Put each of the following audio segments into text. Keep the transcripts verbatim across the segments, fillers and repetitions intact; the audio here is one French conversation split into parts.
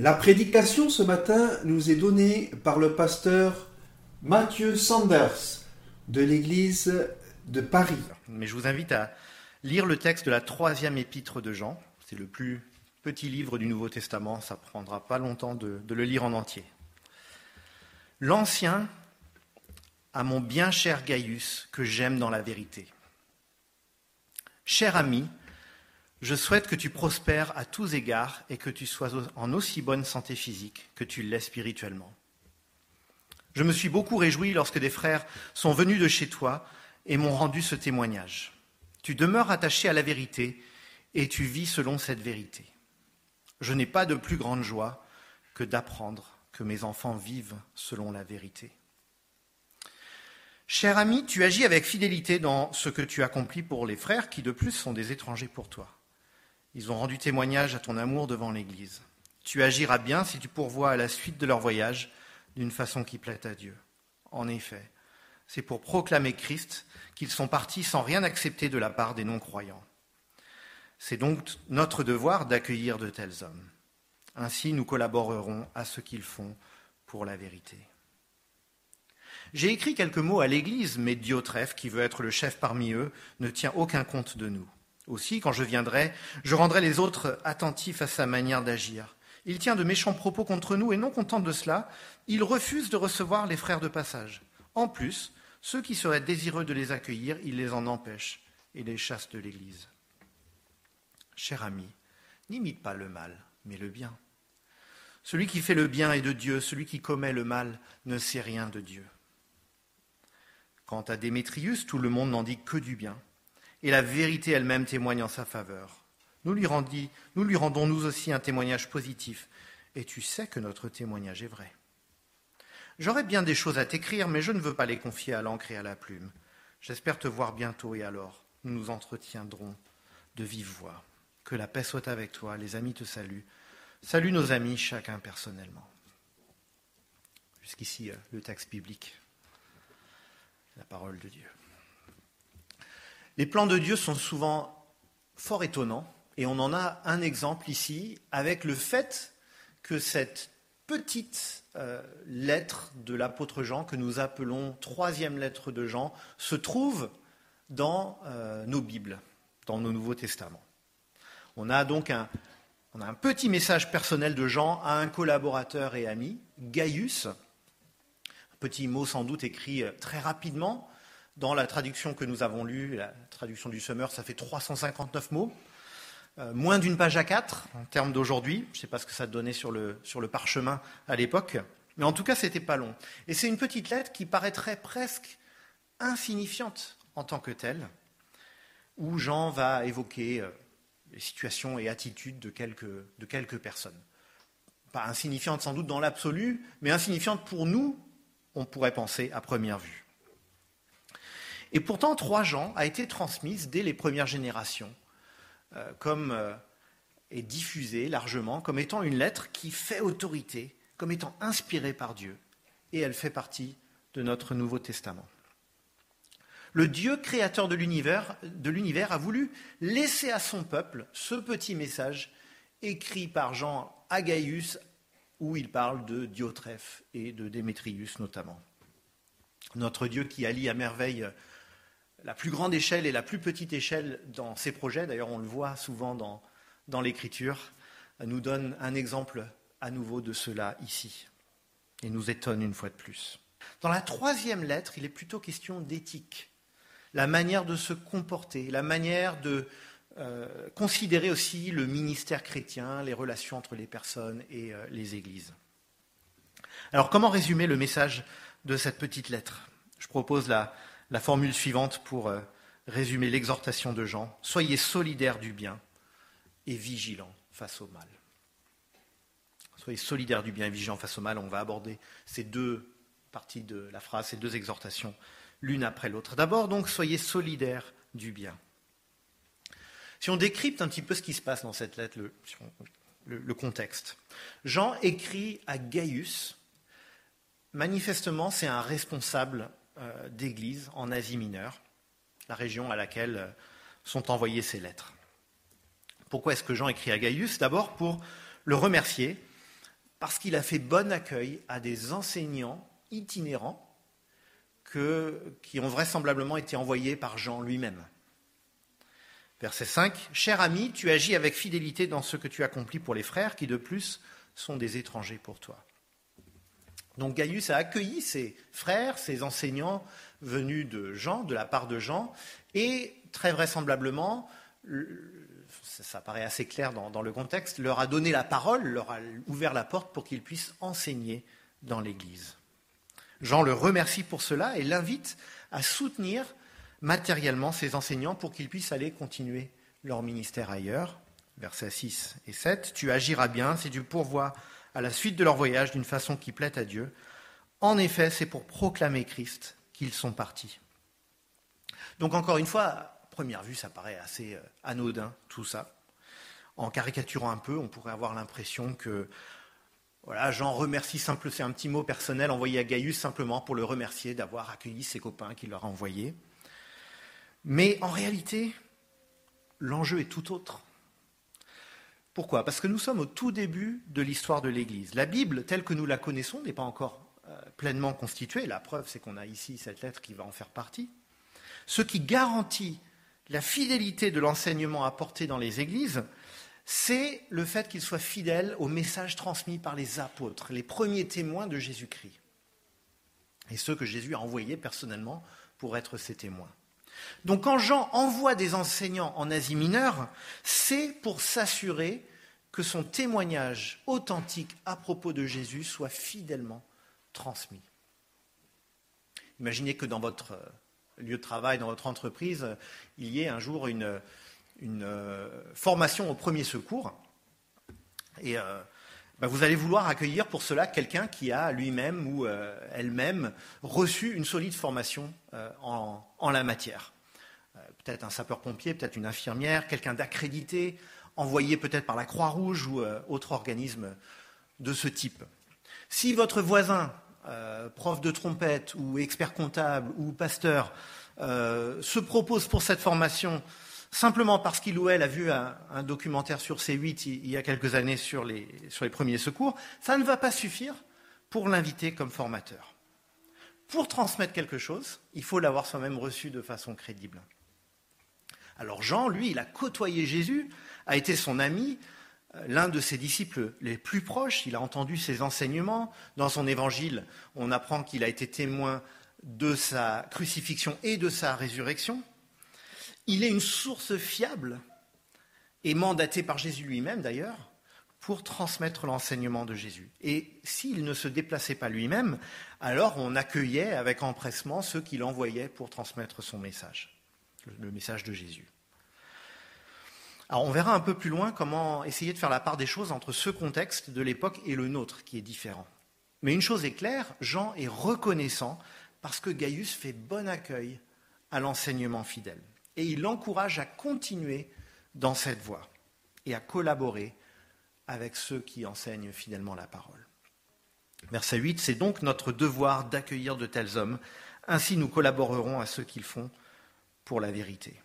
La prédication ce matin nous est donnée par le pasteur Matthew Sanders de l'église de Paris. Mais je vous invite à lire le texte de la troisième épître de Jean. C'est le plus petit livre du Nouveau Testament, ça ne prendra pas longtemps de, de le lire en entier. L'Ancien à mon bien cher Gaius, que j'aime dans la vérité. Cher ami, je souhaite que tu prospères à tous égards et que tu sois en aussi bonne santé physique que tu l'es spirituellement. Je me suis beaucoup réjoui lorsque des frères sont venus de chez toi et m'ont rendu ce témoignage. Tu demeures attaché à la vérité et tu vis selon cette vérité. Je n'ai pas de plus grande joie que d'apprendre que mes enfants vivent selon la vérité. Cher ami, tu agis avec fidélité dans ce que tu accomplis pour les frères qui de plus sont des étrangers pour toi. Ils ont rendu témoignage à ton amour devant l'Église. Tu agiras bien si tu pourvois à la suite de leur voyage d'une façon qui plaît à Dieu. En effet, c'est pour proclamer Christ qu'ils sont partis sans rien accepter de la part des non-croyants. C'est donc notre devoir d'accueillir de tels hommes. Ainsi, nous collaborerons à ce qu'ils font pour la vérité. J'ai écrit quelques mots à l'Église, mais Diotrephe, qui veut être le chef parmi eux, ne tient aucun compte de nous. Aussi, quand je viendrai, je rendrai les autres attentifs à sa manière d'agir. Il tient de méchants propos contre nous, et non content de cela, il refuse de recevoir les frères de passage. En plus, ceux qui seraient désireux de les accueillir, il les en empêche et les chasse de l'Église. Cher ami, n'imite pas le mal, mais le bien. Celui qui fait le bien est de Dieu, celui qui commet le mal ne sait rien de Dieu. Quant à Démétrius, tout le monde n'en dit que du bien, et la vérité elle-même témoigne en sa faveur. Nous lui, rendis, nous lui rendons nous aussi un témoignage positif, et tu sais que notre témoignage est vrai. J'aurais bien des choses à t'écrire, mais je ne veux pas les confier à l'encre et à la plume. J'espère te voir bientôt, et alors nous nous entretiendrons de vive voix. Que la paix soit avec toi, les amis te saluent. Salue nos amis, chacun personnellement. Jusqu'ici, le texte biblique. La parole de Dieu. Les plans de Dieu sont souvent fort étonnants et on en a un exemple ici avec le fait que cette petite euh, lettre de l'apôtre Jean, que nous appelons troisième lettre de Jean, se trouve dans euh, nos Bibles, dans nos Nouveaux Testaments. On a donc un, on a un petit message personnel de Jean à un collaborateur et ami, Gaius. Petit mot sans doute écrit très rapidement. Dans la traduction que nous avons lue, la traduction du Semeur, ça fait trois cent cinquante-neuf mots, euh, moins d'une page à quatre en termes d'aujourd'hui. Je ne sais pas ce que ça donnait sur le, sur le parchemin à l'époque, mais en tout cas, ce n'était pas long. Et c'est une petite lettre qui paraîtrait presque insignifiante en tant que telle, où Jean va évoquer euh, les situations et attitudes de quelques, de quelques personnes. Pas insignifiante sans doute dans l'absolu, mais insignifiante pour nous, on pourrait penser à première vue. Et pourtant, trois Jean a été transmise dès les premières générations, euh, comme euh, est diffusée largement, comme étant une lettre qui fait autorité, comme étant inspirée par Dieu, et elle fait partie de notre Nouveau Testament. Le Dieu créateur de l'univers, de l'univers a voulu laisser à son peuple ce petit message écrit par Jean à Gaius, où il parle de Diotrephe et de Démétrius notamment. Notre Dieu qui allie à merveille la plus grande échelle et la plus petite échelle dans ses projets, d'ailleurs on le voit souvent dans, dans l'Écriture, nous donne un exemple à nouveau de cela ici, et nous étonne une fois de plus. Dans la troisième lettre, il est plutôt question d'éthique, la manière de se comporter, la manière de Euh, considérer aussi le ministère chrétien, les relations entre les personnes et euh, les églises. Alors, comment résumer le message de cette petite lettre ? Je propose la, la formule suivante pour euh, résumer l'exhortation de Jean. Soyez solidaires du bien et vigilants face au mal. Soyez solidaires du bien et vigilants face au mal. On va aborder ces deux parties de la phrase, ces deux exhortations, l'une après l'autre. D'abord, donc, soyez solidaires du bien. Si on décrypte un petit peu ce qui se passe dans cette lettre, le, le, le contexte, Jean écrit à Gaius. Manifestement, c'est un responsable euh, d'église en Asie mineure, la région à laquelle euh, sont envoyées ces lettres. Pourquoi est-ce que Jean écrit à Gaius ? D'abord pour le remercier parce qu'il a fait bon accueil à des enseignants itinérants que, qui ont vraisemblablement été envoyés par Jean lui-même. Verset cinq, « Cher ami, tu agis avec fidélité dans ce que tu accomplis pour les frères, qui de plus sont des étrangers pour toi. » Donc Gaius a accueilli ses frères, ses enseignants venus de Jean, de la part de Jean, et très vraisemblablement, ça paraît assez clair dans, dans le contexte, leur a donné la parole, leur a ouvert la porte pour qu'ils puissent enseigner dans l'Église. Jean le remercie pour cela et l'invite à soutenir matériellement ses enseignants pour qu'ils puissent aller continuer leur ministère ailleurs. Versets six et sept, « Tu agiras bien si tu pourvois à la suite de leur voyage d'une façon qui plaît à Dieu. En effet, c'est pour proclamer Christ qu'ils sont partis. » Donc encore une fois, à première vue, ça paraît assez anodin, tout ça. En caricaturant un peu, on pourrait avoir l'impression que voilà, Jean remercie simplement, c'est un petit mot personnel envoyé à Gaius simplement pour le remercier d'avoir accueilli ses copains qu'il leur a envoyés. Mais en réalité, l'enjeu est tout autre. Pourquoi ? Parce que nous sommes au tout début de l'histoire de l'Église. La Bible, telle que nous la connaissons, n'est pas encore euh, pleinement constituée. La preuve, c'est qu'on a ici cette lettre qui va en faire partie. Ce qui garantit la fidélité de l'enseignement apporté dans les Églises, c'est le fait qu'il soit fidèle au message transmis par les apôtres, les premiers témoins de Jésus-Christ, et ceux que Jésus a envoyés personnellement pour être ses témoins. Donc quand Jean envoie des enseignants en Asie mineure, c'est pour s'assurer que son témoignage authentique à propos de Jésus soit fidèlement transmis. Imaginez que dans votre lieu de travail, dans votre entreprise, il y ait un jour une, une formation au premier secours. Et euh, ben vous allez vouloir accueillir pour cela quelqu'un qui a lui-même ou euh, elle-même reçu une solide formation euh, en, en la matière. Euh, peut-être un sapeur-pompier, peut-être une infirmière, quelqu'un d'accrédité, envoyé peut-être par la Croix-Rouge ou euh, autre organisme de ce type. Si votre voisin, euh, prof de trompette ou expert comptable ou pasteur, euh, se propose pour cette formation simplement parce qu'il ou elle a vu un, un documentaire sur C huit il, il y a quelques années sur les, sur les premiers secours, ça ne va pas suffire pour l'inviter comme formateur. Pour transmettre quelque chose, il faut l'avoir soi-même reçu de façon crédible. Alors Jean, lui, il a côtoyé Jésus, a été son ami, l'un de ses disciples les plus proches, il a entendu ses enseignements. Dans son évangile, on apprend qu'il a été témoin de sa crucifixion et de sa résurrection. Il est une source fiable et mandaté par Jésus lui-même d'ailleurs pour transmettre l'enseignement de Jésus. Et s'il ne se déplaçait pas lui-même, alors on accueillait avec empressement ceux qui l'envoyaient pour transmettre son message, le message de Jésus. Alors on verra un peu plus loin comment essayer de faire la part des choses entre ce contexte de l'époque et le nôtre qui est différent. Mais une chose est claire, Jean est reconnaissant parce que Gaius fait bon accueil à l'enseignement fidèle. Et il l'encourage à continuer dans cette voie et à collaborer avec ceux qui enseignent fidèlement la parole. Verset huit, c'est donc notre devoir d'accueillir de tels hommes, ainsi nous collaborerons à ce qu'ils font pour la vérité.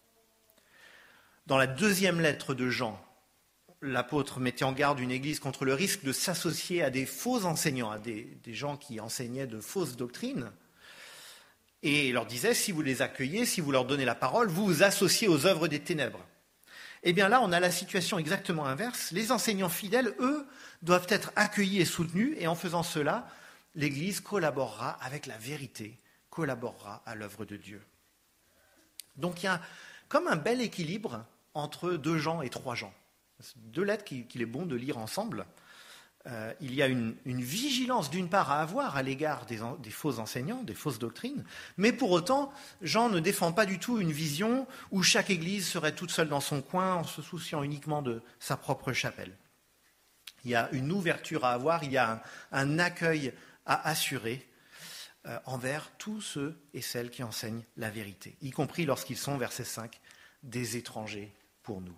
Dans la deuxième lettre de Jean, l'apôtre mettait en garde une église contre le risque de s'associer à des faux enseignants, à des, des gens qui enseignaient de fausses doctrines, et il leur disait, si vous les accueillez, si vous leur donnez la parole, vous vous associez aux œuvres des ténèbres. Eh bien là, on a la situation exactement inverse. Les enseignants fidèles, eux, doivent être accueillis et soutenus, et en faisant cela, l'Église collaborera avec la vérité, collaborera à l'œuvre de Dieu. Donc il y a comme un bel équilibre entre deux Jean et trois Jean. Deux lettres qu'il est bon de lire ensemble. Euh, il y a une, une vigilance d'une part à avoir à l'égard des, des faux enseignants, des fausses doctrines, mais pour autant, Jean ne défend pas du tout une vision où chaque église serait toute seule dans son coin en se souciant uniquement de sa propre chapelle. Il y a une ouverture à avoir, il y a un, un accueil à assurer euh, envers tous ceux et celles qui enseignent la vérité, y compris lorsqu'ils sont, verset cinq, des étrangers pour nous.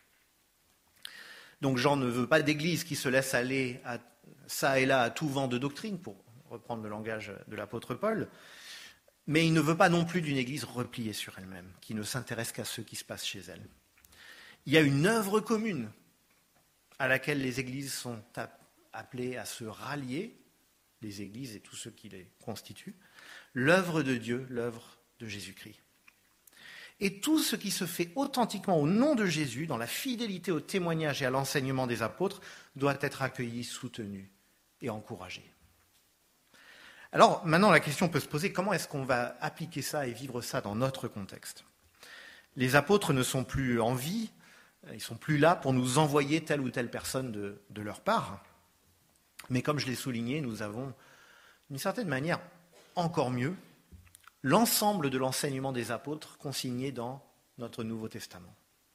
Donc Jean ne veut pas d'église qui se laisse aller à ça et là à tout vent de doctrine, pour reprendre le langage de l'apôtre Paul, mais il ne veut pas non plus d'une église repliée sur elle-même, qui ne s'intéresse qu'à ce qui se passe chez elle. Il y a une œuvre commune à laquelle les églises sont appelés à se rallier, les églises et tous ceux qui les constituent, l'œuvre de Dieu, l'œuvre de Jésus-Christ. Et tout ce qui se fait authentiquement au nom de Jésus, dans la fidélité au témoignage et à l'enseignement des apôtres, doit être accueilli, soutenu et encouragé. Alors maintenant la question peut se poser, comment est-ce qu'on va appliquer ça et vivre ça dans notre contexte ? Les apôtres ne sont plus en vie, ils ne sont plus là pour nous envoyer telle ou telle personne de, de leur part. Mais comme je l'ai souligné, nous avons d'une certaine manière encore mieux l'ensemble de l'enseignement des apôtres consigné dans notre Nouveau Testament.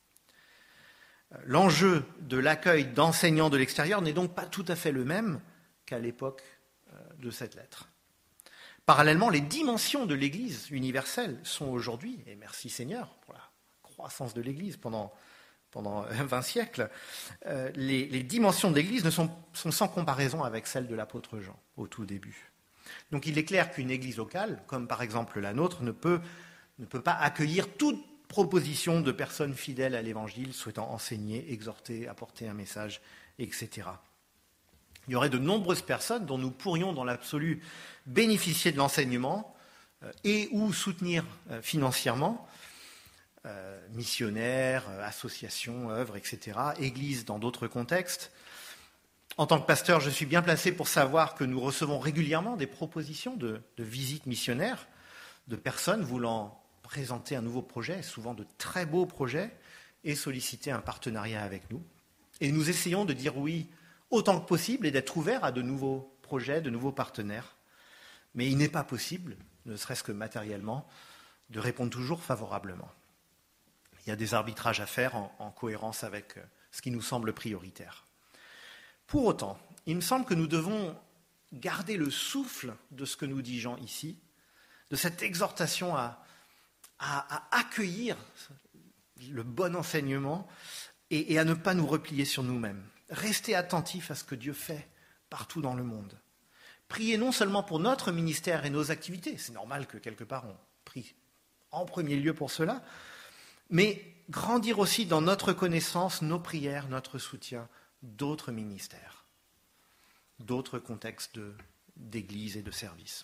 L'enjeu de l'accueil d'enseignants de l'extérieur n'est donc pas tout à fait le même qu'à l'époque de cette lettre. Parallèlement, les dimensions de l'Église universelle sont aujourd'hui, et merci Seigneur pour la croissance de l'Église pendant, pendant vingt siècles, euh, les, les dimensions de l'Église ne sont, sont sans comparaison avec celles de l'apôtre Jean au tout début. Donc il est clair qu'une église locale, comme par exemple la nôtre, ne peut, ne peut pas accueillir toute proposition de personnes fidèles à l'évangile, souhaitant enseigner, exhorter, apporter un message, et cetera. Il y aurait de nombreuses personnes dont nous pourrions dans l'absolu bénéficier de l'enseignement euh, et ou soutenir euh, financièrement, euh, missionnaires, euh, associations, œuvres, et cetera, églises dans d'autres contextes. En tant que pasteur, je suis bien placé pour savoir que nous recevons régulièrement des propositions de, de visites missionnaires de personnes voulant présenter un nouveau projet, souvent de très beaux projets, et solliciter un partenariat avec nous. Et nous essayons de dire oui autant que possible et d'être ouverts à de nouveaux projets, de nouveaux partenaires. Mais il n'est pas possible, ne serait-ce que matériellement, de répondre toujours favorablement. Il y a des arbitrages à faire en, en cohérence avec ce qui nous semble prioritaire. Pour autant, il me semble que nous devons garder le souffle de ce que nous dit Jean ici, de cette exhortation à, à, à accueillir le bon enseignement et, et à ne pas nous replier sur nous-mêmes. Rester attentifs à ce que Dieu fait partout dans le monde. Prier non seulement pour notre ministère et nos activités, c'est normal que quelque part on prie en premier lieu pour cela, mais grandir aussi dans notre connaissance, nos prières, notre soutien, d'autres ministères, d'autres contextes de, d'église et de service.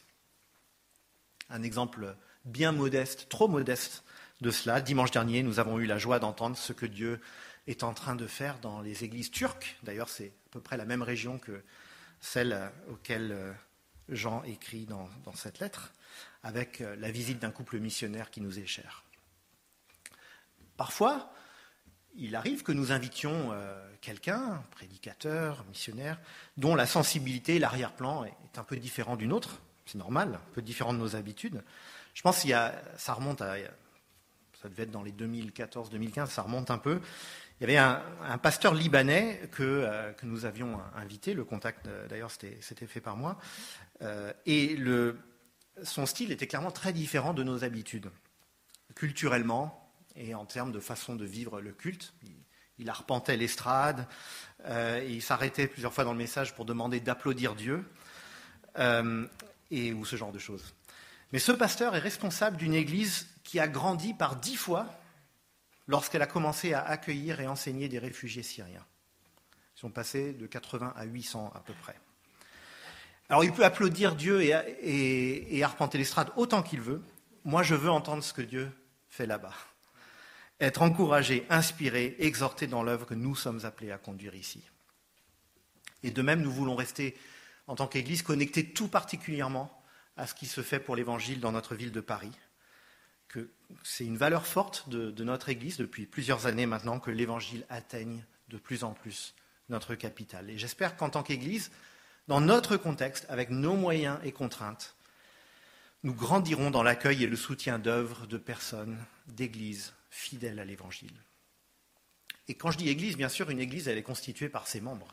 Un exemple bien modeste, trop modeste de cela, dimanche dernier, nous avons eu la joie d'entendre ce que Dieu est en train de faire dans les églises turques. D'ailleurs, c'est à peu près la même région que celle auquel Jean écrit dans, dans cette lettre, avec la visite d'un couple missionnaire qui nous est cher. Parfois, il arrive que nous invitions euh, quelqu'un, prédicateur, missionnaire, dont la sensibilité, l'arrière-plan est un peu différent d'une autre. C'est normal, un peu différent de nos habitudes. Je pense qu'il y a, ça remonte à, ça devait être dans les deux mille quatorze deux mille quinze, ça remonte un peu. Il y avait un, un pasteur libanais que, euh, que nous avions invité, le contact d'ailleurs c'était, c'était fait par moi, euh, et le, son style était clairement très différent de nos habitudes, culturellement, et en termes de façon de vivre le culte. Il, il arpentait l'estrade, euh, et il s'arrêtait plusieurs fois dans le message pour demander d'applaudir Dieu, euh, et, ou ce genre de choses. Mais ce pasteur est responsable d'une église qui a grandi par dix fois lorsqu'elle a commencé à accueillir et enseigner des réfugiés syriens. Ils sont passés de quatre-vingts à huit cents à peu près. Alors il peut applaudir Dieu et, et, et arpenter l'estrade autant qu'il veut. Moi je veux entendre ce que Dieu fait là-bas. Être encouragé, inspiré, exhorté dans l'œuvre que nous sommes appelés à conduire ici. Et de même, nous voulons rester, en tant qu'Église, connectés tout particulièrement à ce qui se fait pour l'Évangile dans notre ville de Paris. Que c'est une valeur forte de, de notre Église depuis plusieurs années maintenant que l'Évangile atteigne de plus en plus notre capitale. Et j'espère qu'en tant qu'Église, dans notre contexte, avec nos moyens et contraintes, nous grandirons dans l'accueil et le soutien d'œuvres, de personnes, d'églises fidèles à l'Évangile. Et quand je dis Église, bien sûr, une Église, elle est constituée par ses membres.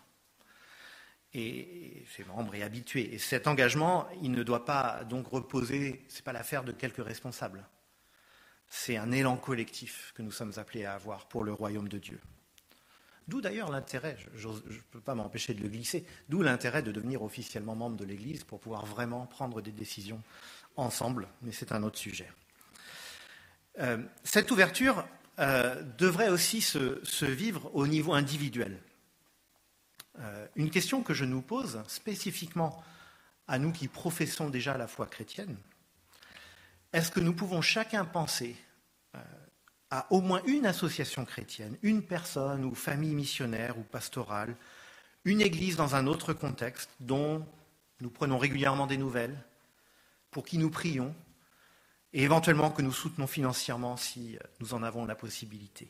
Et ses membres et habitués. Et cet engagement, il ne doit pas donc reposer, ce n'est pas l'affaire de quelques responsables. C'est un élan collectif que nous sommes appelés à avoir pour le royaume de Dieu. D'où d'ailleurs l'intérêt, je ne peux pas m'empêcher de le glisser, d'où l'intérêt de devenir officiellement membre de l'Église pour pouvoir vraiment prendre des décisions ensemble, mais c'est un autre sujet. Euh, cette ouverture euh, devrait aussi se, se vivre au niveau individuel. Euh, euh, une question que je nous pose spécifiquement à nous qui professons déjà la foi chrétienne. Est-ce que nous pouvons chacun penser euh, à au moins une association chrétienne, une personne ou famille missionnaire ou pastorale, une église dans un autre contexte dont nous prenons régulièrement des nouvelles, pour qui nous prions, et éventuellement que nous soutenons financièrement si nous en avons la possibilité.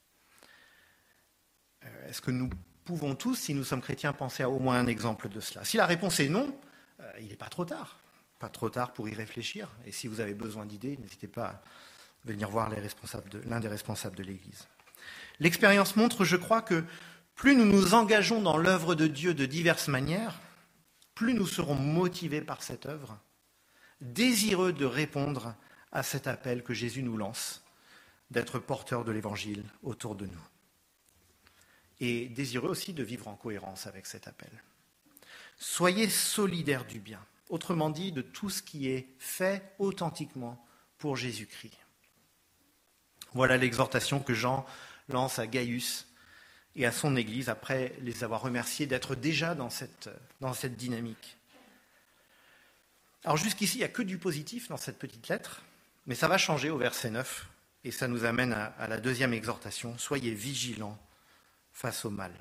Est-ce que nous pouvons tous, si nous sommes chrétiens, penser à au moins un exemple de cela? Si la réponse est non, il n'est pas trop tard. Pas trop tard pour y réfléchir. Et si vous avez besoin d'idées, n'hésitez pas à venir voir les responsables de, l'un des responsables de l'Église. L'expérience montre, je crois, que plus nous nous engageons dans l'œuvre de Dieu de diverses manières, plus nous serons motivés par cette œuvre, désireux de répondre à cet appel que Jésus nous lance, d'être porteurs de l'Évangile autour de nous. Et désireux aussi de vivre en cohérence avec cet appel. Soyez solidaires du bien, autrement dit de tout ce qui est fait authentiquement pour Jésus-Christ. Voilà l'exhortation que Jean lance à Gaius et à son Église après les avoir remerciés d'être déjà dans cette, dans cette dynamique. Alors jusqu'ici, il n'y a que du positif dans cette petite lettre, mais ça va changer au verset neuf et ça nous amène à, à la deuxième exhortation. Soyez vigilants face au mal.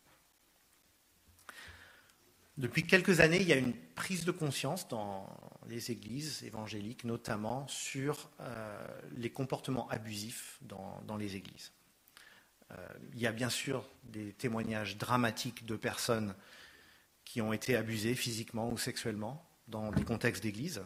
Depuis quelques années, il y a une prise de conscience dans les églises évangéliques, notamment sur euh, les comportements abusifs dans, dans les églises. Euh, il y a bien sûr des témoignages dramatiques de personnes qui ont été abusées physiquement ou sexuellement dans des contextes d'église.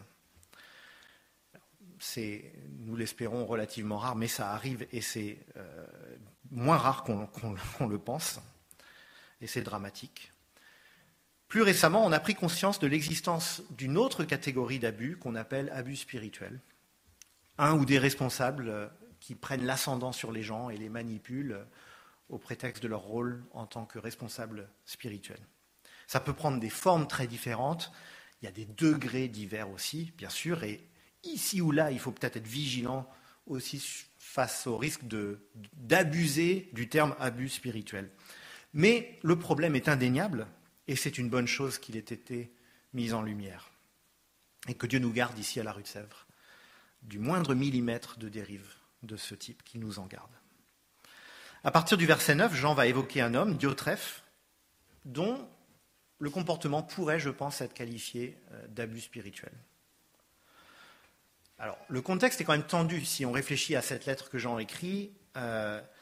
C'est, nous l'espérons, relativement rare, mais ça arrive et c'est euh, moins rare qu'on, qu'on, qu'on le pense, et c'est dramatique. Plus récemment, on a pris conscience de l'existence d'une autre catégorie d'abus qu'on appelle abus spirituels. Un ou des responsables qui prennent l'ascendant sur les gens et les manipulent au prétexte de leur rôle en tant que responsables spirituels. Ça peut prendre des formes très différentes, il y a des degrés divers aussi, bien sûr, et ici ou là, il faut peut-être être vigilant aussi face au risque de, d'abuser du terme abus spirituel. Mais le problème est indéniable, et c'est une bonne chose qu'il ait été mis en lumière. Et que Dieu nous garde ici à la rue de Sèvres du moindre millimètre de dérive de ce type, qu'il nous en garde. À partir du verset neuf, Jean va évoquer un homme, Diotrephe, dont le comportement pourrait, je pense, être qualifié d'abus spirituel. Alors, le contexte est quand même tendu si on réfléchit à cette lettre que Jean écrit. Euh,